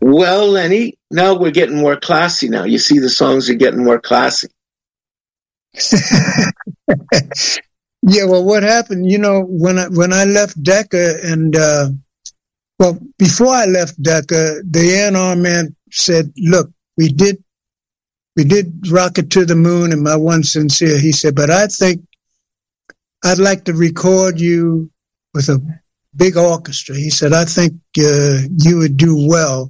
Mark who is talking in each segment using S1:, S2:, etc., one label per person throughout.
S1: Well, Lenny, now we're getting more classy now. You see the songs are getting more classy.
S2: Yeah, well, what happened, when I left Decca and, before I left Decca, the A&R man said, look, we did Rocket to the Moon and My One Sincere. He said, but I think I'd like to record you with a big orchestra. He said, I think you would do well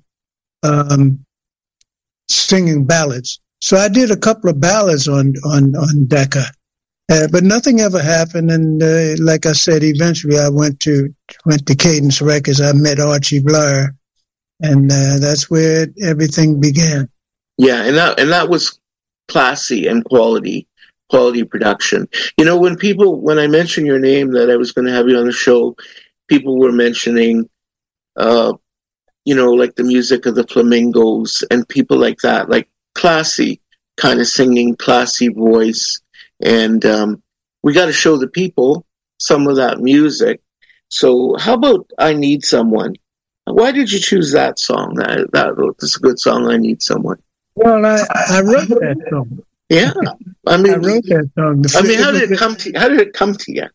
S2: singing ballads. So I did a couple of ballads on Decca, but nothing ever happened. And like I said, eventually I went to Cadence Records. I met Archie Blyer, and that's where everything began.
S1: Yeah, and that was classy and quality production. When I mentioned your name that I was going to have you on the show, people were mentioning, like the music of the Flamingos and people like that, like classy kind of singing, classy voice. And we got to show the people some of that music. So how about I Need Someone? Why did you choose that song? That's a good song, I Need Someone.
S2: Well, I wrote that song.
S1: Yeah. I
S2: wrote that song.
S1: How did it come to you?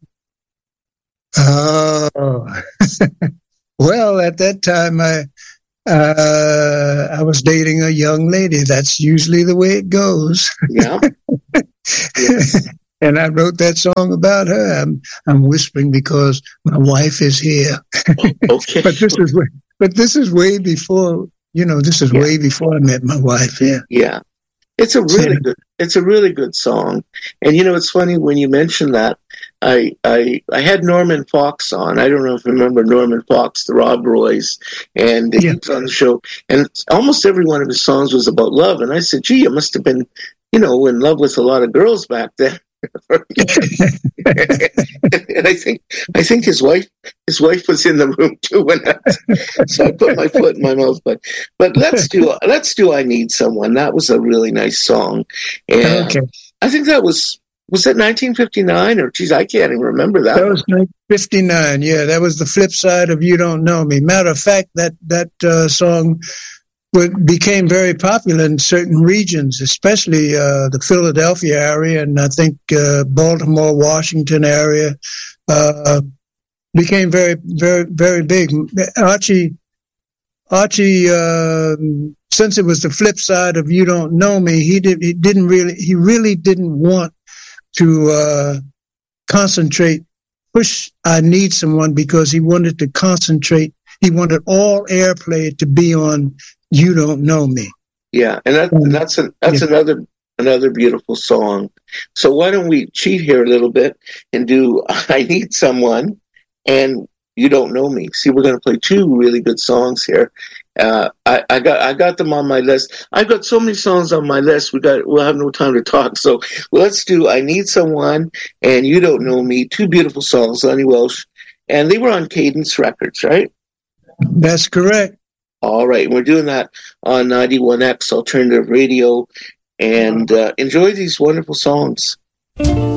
S2: Oh, well, at that time, I was dating a young lady. That's usually the way it goes.
S1: Yeah.
S2: And I wrote that song about her. I'm whispering because my wife is here.
S1: Okay.
S2: But this is way before. Way before I met my wife. Yeah.
S1: Yeah. It's a really good song. And it's funny when you mention that, I had Norman Fox on. I don't know if you remember Norman Fox, the Rob Roys, and he was on the show, and almost every one of his songs was about love. And I said, gee, you must have been, in love with a lot of girls back then. And I think his wife was in the room too so I put my foot in my mouth. But let's do I Need Someone. That was a really nice song. And okay. I think that was that 1959 or geez, I can't even remember that.
S2: That was 1959. Yeah, that was the flip side of You Don't Know Me. Matter of fact, that song became very popular in certain regions, especially the Philadelphia area, and I think Baltimore, Washington area became very, very, very big. Archie, since it was the flip side of You Don't Know Me, he really didn't want to push I Need Someone, because he wanted to concentrate. He wanted all airplay to be on You Don't Know Me.
S1: Yeah, and that's another beautiful song. So why don't we cheat here a little bit and do I Need Someone and You Don't Know Me. See, we're going to play two really good songs here. I got them on my list. I've got so many songs on my list. We'll have no time to talk. So let's do I Need Someone and You Don't Know Me. Two beautiful songs, Lenny Welsh, and they were on Cadence Records, right?
S2: That's correct.
S1: All right. We're doing that on 91X Alternative Radio, and enjoy these wonderful songs.